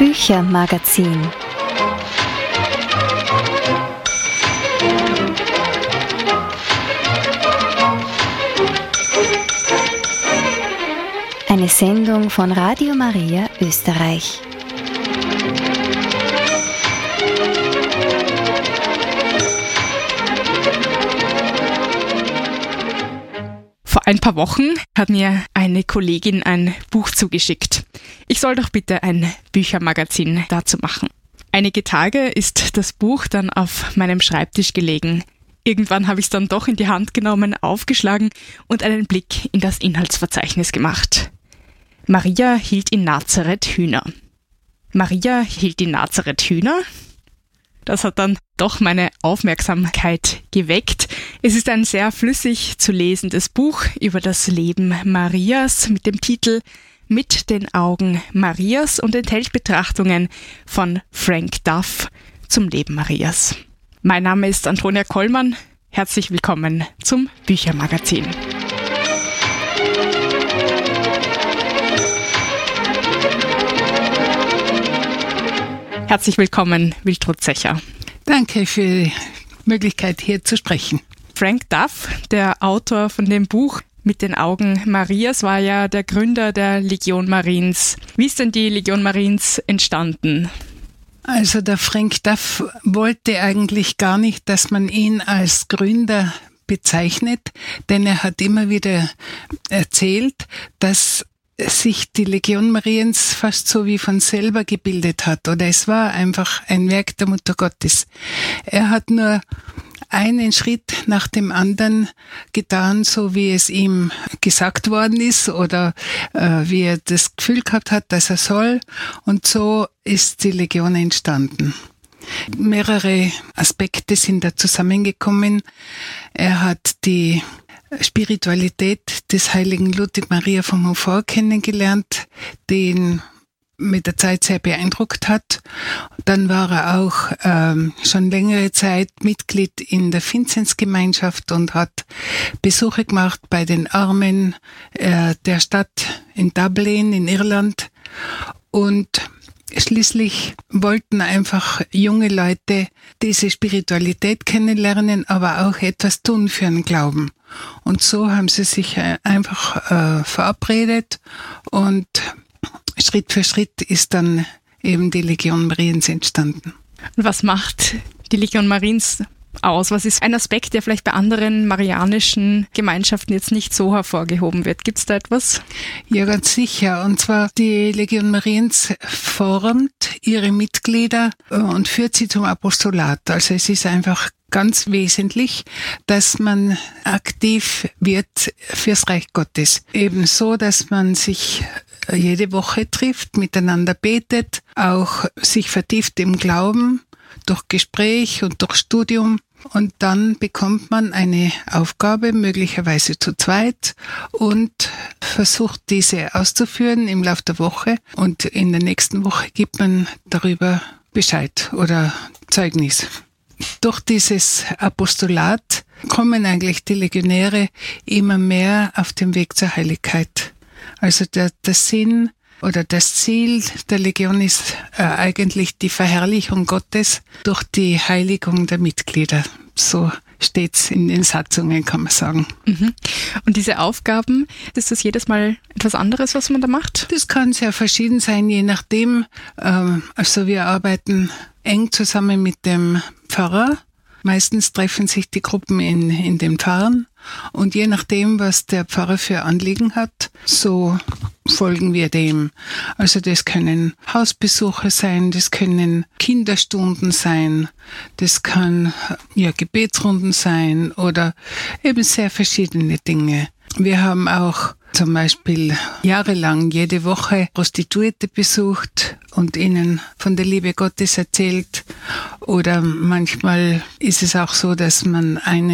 Büchermagazin. Eine Sendung von Radio Maria Österreich. Vor ein paar Wochen hat mir eine Kollegin ein Buch zugeschickt. Ich soll doch bitte ein Büchermagazin dazu machen. Einige Tage ist das Buch dann auf meinem Schreibtisch gelegen. Irgendwann habe ich es dann doch in die Hand genommen, aufgeschlagen und einen Blick in das Inhaltsverzeichnis gemacht. Maria hielt in Nazareth Hühner. Maria hielt in Nazareth Hühner? Das hat dann doch meine Aufmerksamkeit geweckt. Es ist ein sehr flüssig zu lesendes Buch über das Leben Marias mit dem Titel Mit den Augen Marias und enthält Betrachtungen von Frank Duff zum Leben Marias. Mein Name ist Antonia Kollmann. Herzlich willkommen zum Büchermagazin. Herzlich willkommen, Wiltrud Zecher. Danke für die Möglichkeit, hier zu sprechen. Frank Duff, der Autor von dem Buch Mit den Augen Marias, war ja der Gründer der Legion Mariens. Wie ist denn die Legion Mariens entstanden? Also der Frank Duff wollte eigentlich gar nicht, dass man ihn als Gründer bezeichnet, denn er hat immer wieder erzählt, dass sich die Legion Mariens fast so wie von selber gebildet hat, oder es war einfach ein Werk der Mutter Gottes. Er hat nur einen Schritt nach dem anderen getan, so wie es ihm gesagt worden ist oder wie er das Gefühl gehabt hat, dass er soll, und so ist die Legion entstanden. Mehrere Aspekte sind da zusammengekommen. Er hat die Spiritualität des heiligen Ludwig Maria von Montfort kennengelernt, den mit der Zeit sehr beeindruckt hat. Dann war er auch schon längere Zeit Mitglied in der Vinzenzgemeinschaft und hat Besuche gemacht bei den Armen der Stadt in Dublin in Irland. Und schließlich wollten einfach junge Leute diese Spiritualität kennenlernen, aber auch etwas tun für den Glauben. Und so haben sie sich einfach verabredet und Schritt für Schritt ist dann eben die Legion Mariens entstanden. Und was macht die Legion Mariens aus? Was ist ein Aspekt, der vielleicht bei anderen marianischen Gemeinschaften jetzt nicht so hervorgehoben wird? Gibt es da etwas? Ja, ganz sicher. Und zwar die Legion Mariens formt ihre Mitglieder und führt sie zum Apostolat. Also es ist einfach ganz wesentlich, dass man aktiv wird fürs Reich Gottes. Ebenso, dass man sich jede Woche trifft, miteinander betet, auch sich vertieft im Glauben, durch Gespräch und durch Studium. Und dann bekommt man eine Aufgabe, möglicherweise zu zweit, und versucht diese auszuführen im Laufe der Woche. Und in der nächsten Woche gibt man darüber Bescheid oder Zeugnis. Durch dieses Apostolat kommen eigentlich die Legionäre immer mehr auf dem Weg zur Heiligkeit. Also der Sinn oder das Ziel der Legion ist eigentlich die Verherrlichung Gottes durch die Heiligung der Mitglieder. So steht's in den Satzungen, kann man sagen. Mhm. Und diese Aufgaben, ist das jedes Mal etwas anderes, was man da macht? Das kann sehr verschieden sein, je nachdem. Also wir arbeiten eng zusammen mit dem Pfarrer. Meistens treffen sich die Gruppen in den Pfarren. Und je nachdem, was der Pfarrer für Anliegen hat, so folgen wir dem. Also das können Hausbesuche sein, das können Kinderstunden sein, das kann Gebetsrunden sein oder eben sehr verschiedene Dinge. Wir haben auch zum Beispiel jahrelang jede Woche Prostituierte besucht und ihnen von der Liebe Gottes erzählt. Oder manchmal ist es auch so, dass man eine